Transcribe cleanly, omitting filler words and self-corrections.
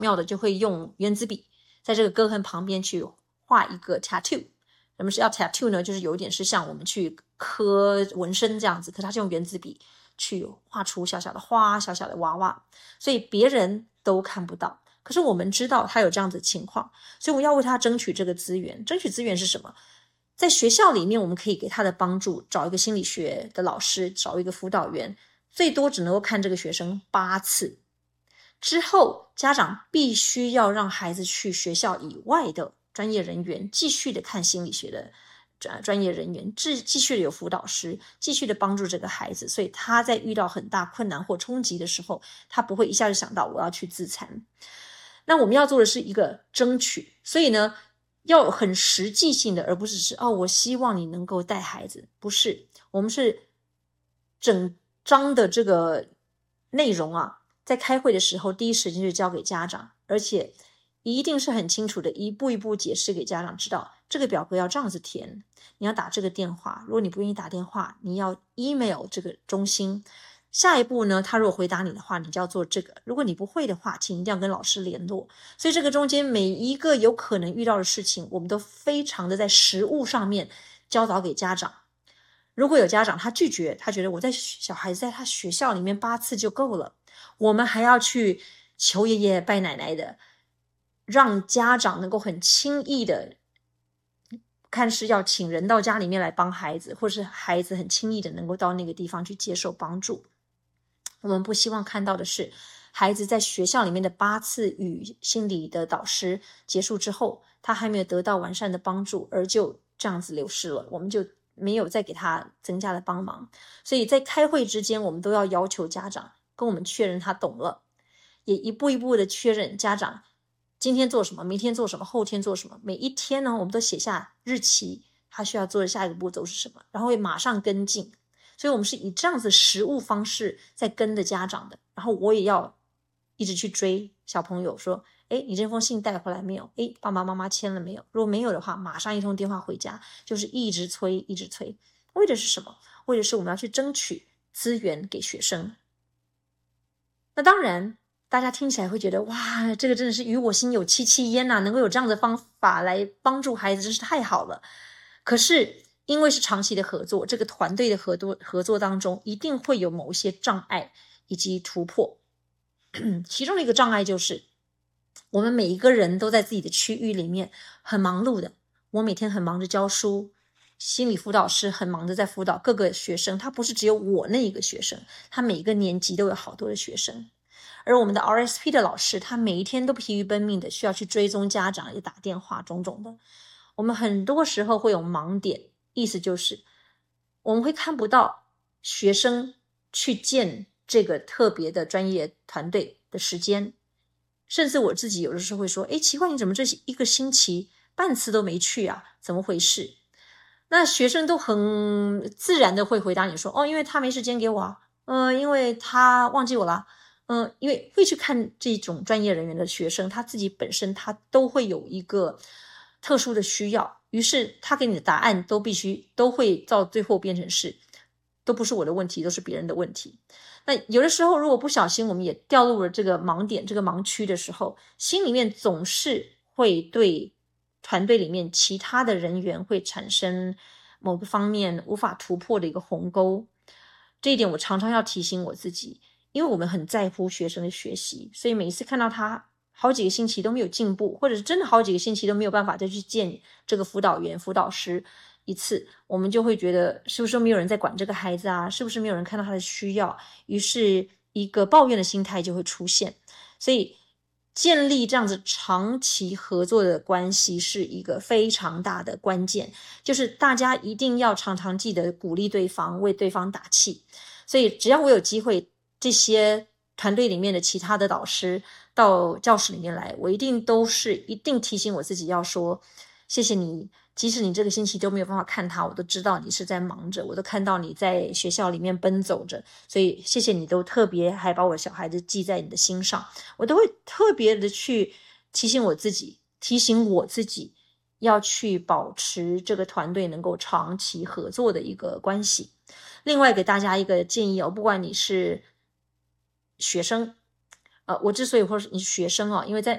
妙的就会用原子笔在这个割痕旁边去画一个 tattoo。什么是要 tattoo 呢？就是有点是像我们去刻纹身这样子，可是它是用原子笔去画出小小的花、小小的娃娃，所以别人都看不到。可是我们知道他有这样子的情况，所以我们要为他争取这个资源。争取资源是什么？在学校里面我们可以给他的帮助，找一个心理学的老师，找一个辅导员，最多只能够看这个学生8次。之后家长必须要让孩子去学校以外的专业人员继续的看心理学的专业人员，继续的有辅导师，继续的帮助这个孩子，所以他在遇到很大困难或冲击的时候，他不会一下就想到我要去自残。那我们要做的是一个争取，所以呢要很实际性的，而不是是我希望你能够带孩子，不是，我们是整章的这个内容在开会的时候第一时间就交给家长，而且一定是很清楚的一步一步解释给家长知道，这个表格要这样子填，你要打这个电话，如果你不愿意打电话，你要 email 这个中心，下一步呢他如果回答你的话，你就要做这个，如果你不会的话，请一定要跟老师联络。所以这个中间每一个有可能遇到的事情，我们都非常的在实务上面教导给家长。如果有家长他拒绝，他觉得我在小孩子在他学校里面8次就够了，我们还要去求爷爷拜奶奶的，让家长能够很轻易的看是要请人到家里面来帮孩子，或是孩子很轻易的能够到那个地方去接受帮助。我们不希望看到的是孩子在学校里面的8次与心理的导师结束之后，他还没有得到完善的帮助，而就这样子流失了，我们就没有再给他增加的帮忙。所以在开会之间，我们都要要求家长跟我们确认他懂了，也一步一步的确认家长今天做什么，明天做什么，后天做什么，每一天呢我们都写下日期，他需要做的下一个步骤是什么，然后会马上跟进。所以我们是以这样子实务方式在跟着家长的，然后我也要一直去追小朋友说，你这封信带回来没有？爸爸妈妈签了没有？如果没有的话，马上一通电话回家，就是一直催一直催。为的是什么？为的是我们要去争取资源给学生。那当然大家听起来会觉得，哇，这个真的是与我心有戚戚焉能够有这样的方法来帮助孩子真是太好了。可是因为是长期的合作，这个团队的合作当中一定会有某一些障碍以及突破。其中的一个障碍就是我们每一个人都在自己的区域里面很忙碌的，我每天很忙着教书，心理辅导师很忙着在辅导各个学生，他不是只有我那一个学生，他每一个年级都有好多的学生。而我们的 RSP 的老师，他每一天都疲于奔命的需要去追踪家长，也打电话种种的。我们很多时候会有盲点，意思就是我们会看不到学生去见这个特别的专业团队的时间，甚至我自己有的时候会说，奇怪，你怎么这一个星期半次都没去啊？怎么回事？那学生都很自然的会回答你说，因为他没时间给我因为他忘记我了。因为会去看这种专业人员的学生，他自己本身他都会有一个特殊的需要，于是他给你的答案都会到最后变成是都不是我的问题，都是别人的问题。那有的时候如果不小心我们也掉入了这个盲点，这个盲区的时候，心里面总是会对团队里面其他的人员会产生某个方面无法突破的一个鸿沟。这一点我常常要提醒我自己，因为我们很在乎学生的学习，所以每一次看到他好几个星期都没有进步，或者是真的好几个星期都没有办法再去见这个辅导员辅导师一次，我们就会觉得是不是没有人在管这个孩子啊，是不是没有人看到他的需要，于是一个抱怨的心态就会出现。所以建立这样子长期合作的关系是一个非常大的关键，就是大家一定要常常记得鼓励对方，为对方打气。所以只要我有机会，这些团队里面的其他的导师到教室里面来，我一定提醒我自己要说，谢谢你，即使你这个星期都没有办法看他，我都知道你是在忙着，我都看到你在学校里面奔走着，所以谢谢你都特别还把我小孩子记在你的心上，我都会特别的去提醒我自己要去保持这个团队能够长期合作的一个关系。另外给大家一个建议不管你是学生我之所以或者你是学生因为在